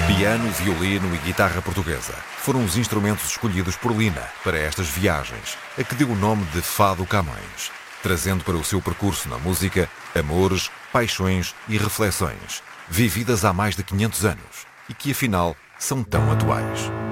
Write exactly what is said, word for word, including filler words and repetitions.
Piano, violino e guitarra portuguesa foram os instrumentos escolhidos por Lina para estas viagens, a que deu o nome de Fado Camões, trazendo para o seu percurso na música amores, paixões e reflexões, vividas há mais de quinhentos anos e que afinal são tão atuais.